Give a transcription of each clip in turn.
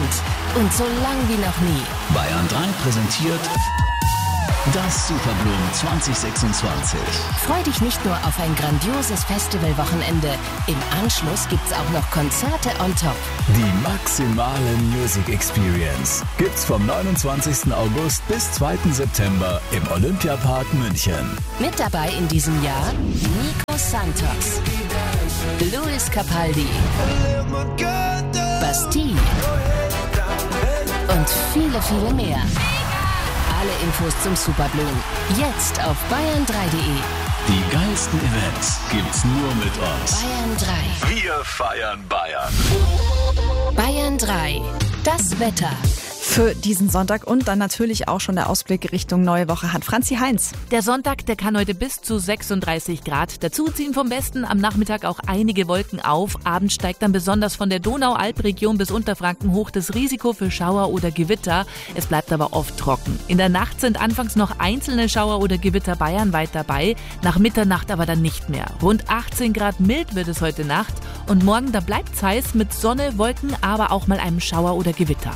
und so lang wie noch nie. Bayern 3 präsentiert das Superblumen 2026. Freu dich nicht nur auf ein grandioses Festivalwochenende. Im Anschluss gibt's auch noch Konzerte on top. Die maximale Music Experience gibt's vom 29. August bis 2. September im Olympiapark München. Mit dabei in diesem Jahr Nico Santos, Luis Capaldi, Bastille und viele, viele mehr. Alle Infos zum Superblumen jetzt auf bayern3.de. Die geilsten Events gibt's nur mit uns. Bayern 3. Wir feiern Bayern. Bayern 3. Das Wetter. Für diesen Sonntag und dann natürlich auch schon der Ausblick Richtung neue Woche hat Franzi Heinz. Der Sonntag, der kann heute bis zu 36 Grad dazu ziehen vom Westen. Am Nachmittag auch einige Wolken auf. Abends steigt dann besonders von der Donau-Alp-Region bis Unterfranken hoch das Risiko für Schauer oder Gewitter. Es bleibt aber oft trocken. In der Nacht sind anfangs noch einzelne Schauer oder Gewitter bayernweit dabei. Nach Mitternacht aber dann nicht mehr. Rund 18 Grad mild wird es heute Nacht. Und morgen, da bleibt's heiß mit Sonne, Wolken, aber auch mal einem Schauer oder Gewitter.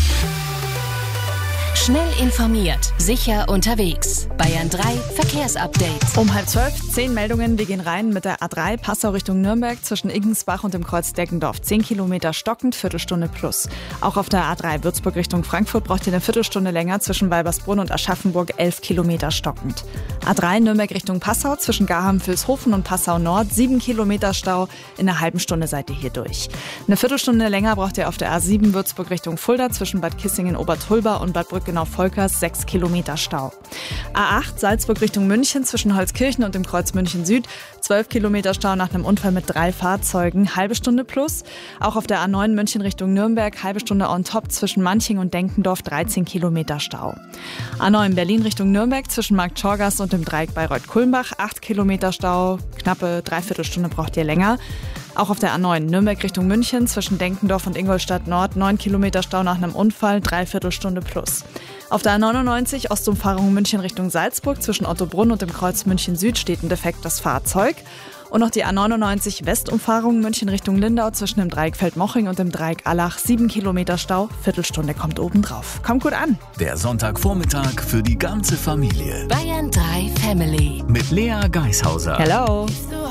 Schnell informiert, sicher unterwegs. Bayern 3 Verkehrsupdate. Um 11:30, 10 Meldungen. Wir gehen rein mit der A3 Passau Richtung Nürnberg zwischen Iggensbach und dem Kreuz Deggendorf. 10 Kilometer stockend, Viertelstunde plus. Auch auf der A3 Würzburg Richtung Frankfurt braucht ihr eine Viertelstunde länger zwischen Walbersbrunn und Aschaffenburg 11 Kilometer stockend. A3 Nürnberg Richtung Passau zwischen Garham-Vilshofen und Passau Nord 7 Kilometer Stau. In einer halben Stunde seid ihr hier durch. Eine Viertelstunde länger braucht ihr auf der A7 Würzburg Richtung Fulda zwischen Bad Kissingen-Obertulba und Bad Brückenau-Volkers 6 Kilometer Stau. A8 Salzburg Richtung München zwischen Holzkirchen und dem Kreuz München Süd 12 Kilometer Stau nach einem Unfall mit 3 Fahrzeugen, halbe Stunde plus. Auch auf der A9 München Richtung Nürnberg halbe Stunde on top zwischen Manching und Denkendorf 13 Kilometer Stau. A9 Berlin Richtung Nürnberg zwischen Marktschorgast und dem Dreieck Bayreuth-Kulmbach 8 Kilometer Stau, knappe Dreiviertelstunde braucht ihr länger. Auch auf der A9 Nürnberg Richtung München zwischen Denkendorf und Ingolstadt Nord 9 Kilometer Stau nach einem Unfall, Dreiviertelstunde plus. Auf der A99 Ostumfahrung München Richtung Salzburg zwischen Ottobrunn und dem Kreuz München Süd steht ein defektes Fahrzeug. Und noch die A99 Westumfahrung München Richtung Lindau zwischen dem Dreieck Feldmoching und dem Dreieck Allach 7 Kilometer Stau, Viertelstunde kommt obendrauf. Kommt gut an. Der Sonntagvormittag für die ganze Familie. Bayern 3 Family. Mit Lea Geishauser. Hello.